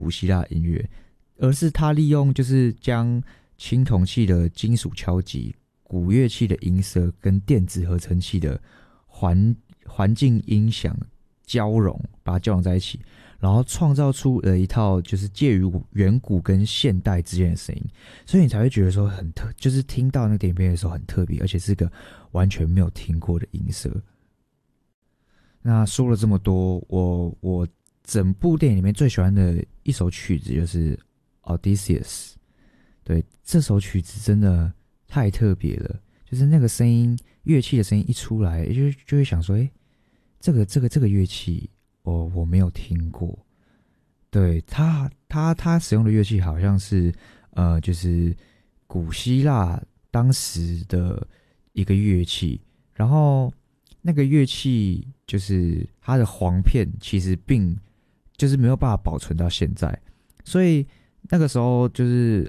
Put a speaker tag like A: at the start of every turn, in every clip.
A: 古希腊音乐，而是他利用就是将青铜器的金属敲击、古乐器的音色跟电子合成器的环境音响交融，把它交融在一起，然后创造出了一套就是介于远古跟现代之间的声音，所以你才会觉得说就是听到那个电影片的时候很特别，而且是个完全没有听过的音色。那说了这么多，我整部电影里面最喜欢的一首曲子就是《Odysseus》。对，这首曲子真的太特别了，就是那个声音，乐器的声音一出来，就会想说，这个乐器，我没有听过。对，他使用的乐器好像是就是古希腊当时的一个乐器，然后那个乐器就是它的簧片其实就是没有办法保存到现在，所以那个时候就是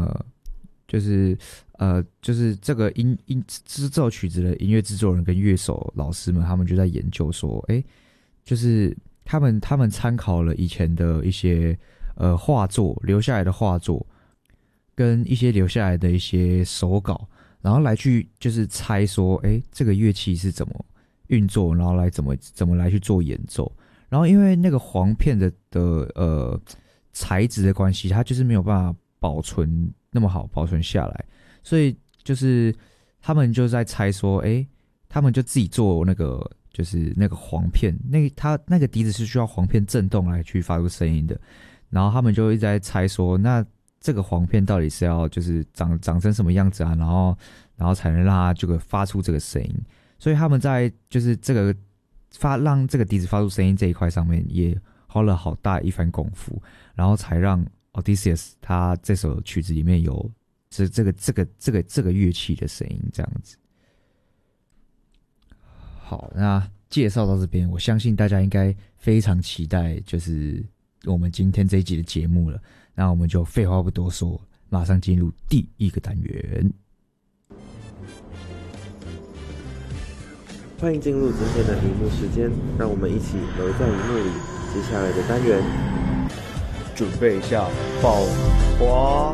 A: 这个这首曲子的音乐制作人跟乐手老师们，他们就在研究说，就是他们参考了以前的一些画作留下来的画作，跟一些留下来的一些手稿，然后来去就是猜说，这个乐器是怎么运作，然后来怎么来去做演奏。然后因为那个簧片的材质的关系，它就是没有办法保存那么好保存下来，所以就是他们就在猜说，他们就自己做那个就是那个簧片，它那个笛子是需要簧片震动来去发出声音的，然后他们就一直在猜说，那这个簧片到底是要就是长成什么样子啊，然后才能让它这个发出这个声音，所以他们在就是这个让这个笛子发出声音这一块上面也花了好大一番功夫，然后才让 Odysseus 他这首曲子里面有这个乐器的声音这样子。好，那介绍到这边，我相信大家应该非常期待就是我们今天这一集的节目了。那我们就废话不多说，马上进入第一个单元。
B: 欢迎进入今天的荧幕时间，让我们一起留在荧幕里。接下来的单元，
A: 准备一下爆花。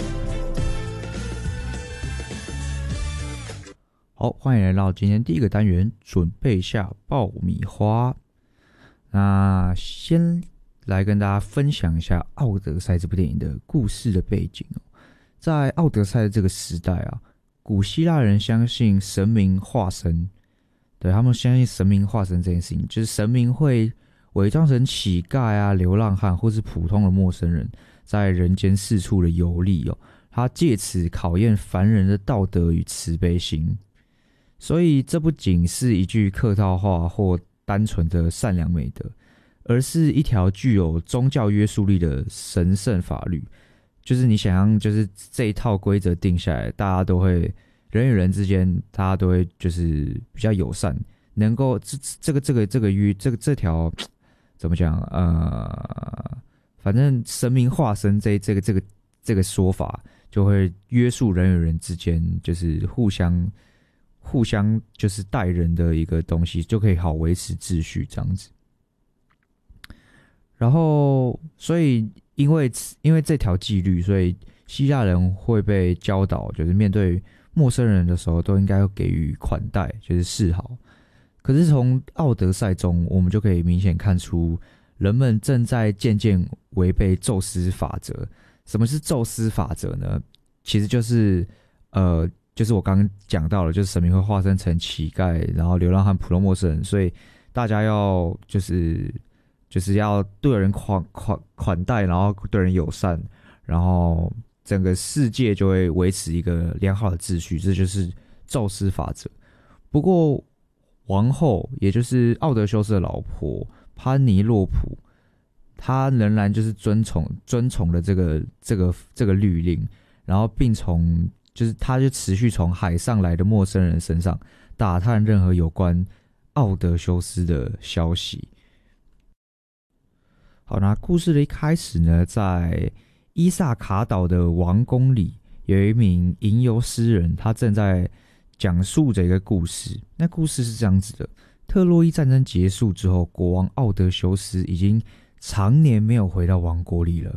A: 好，欢迎来到今天第一个单元，准备一下爆米花。那先来跟大家分享一下《奥德赛》这部电影的故事的背景。在奥德赛的这个时代啊，古希腊人相信神明化身，对，他们相信神明化身这件事情，就是神明会伪装成乞丐啊、流浪汉或是普通的陌生人，在人间四处的游历哦，他借此考验凡人的道德与慈悲心。所以这不仅是一句客套话或单纯的善良美德，而是一条具有宗教约束力的神圣法律。就是你想象，就是这一套规则定下来，大家都会人与人之间，大家都会就是比较友善，能够这条怎么讲？反正神明化身这个说法，就会约束人与人之间，就是互相就是待人的一个东西，就可以好维持秩序这样子。然后，所以因为这条纪律，所以希腊人会被教导，就是面对陌生人的时候，都应该要给予款待，就是示好。可是从奥德赛中，我们就可以明显看出，人们正在渐渐违背宙斯法则。什么是宙斯法则呢？其实就是就是我刚刚讲到了，就是神明会化身成乞丐，然后流浪汉、普通陌生人，所以大家要就是要对人款待，然后对人友善，然后整个世界就会维持一个良好的秩序，这就是宙斯法则。不过王后，也就是奥德修斯的老婆潘尼洛普，她仍然就是遵从了这个律令，然后并就是他就持续从海上来的陌生人身上打探任何有关奥德修斯的消息。好，那故事的一开始呢，在伊萨卡岛的王宫里，有一名吟游诗人，他正在讲述着一个故事。那故事是这样子的：特洛伊战争结束之后，国王奥德修斯已经常年没有回到王国里了。